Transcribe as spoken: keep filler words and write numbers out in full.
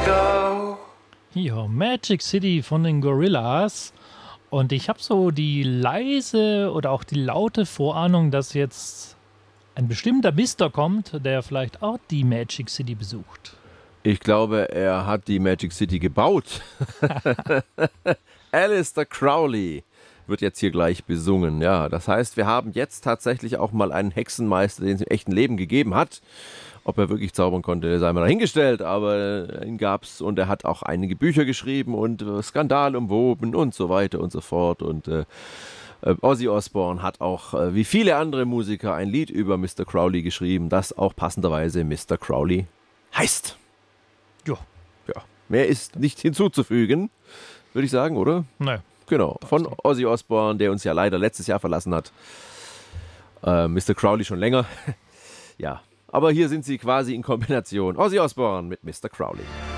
go. Ja, Magic City von den Gorillaz. Und ich habe so die leise oder auch die laute Vorahnung, dass jetzt ein bestimmter Mister kommt, der vielleicht auch die Magic City besucht. Ich glaube, er hat die Magic City gebaut. Aleister Crowley wird jetzt hier gleich besungen. Ja, das heißt, wir haben jetzt tatsächlich auch mal einen Hexenmeister, den es im echten Leben gegeben hat. Ob er wirklich zaubern konnte, sei mal dahingestellt, aber ihn gab's und er hat auch einige Bücher geschrieben und äh, Skandal umwoben und so weiter und so fort. Und äh, Ozzy Osbourne hat auch, äh, wie viele andere Musiker, ein Lied über Mister Crowley geschrieben, das auch passenderweise Mister Crowley heißt. Ja. Ja, mehr ist nicht hinzuzufügen, würde ich sagen, oder? Nein. Genau, von Ozzy Osbourne, der uns ja leider letztes Jahr verlassen hat. Äh, Mister Crowley schon länger. Ja. Aber hier sind sie quasi in Kombination. Ozzy Osbourne mit Mister Crowley.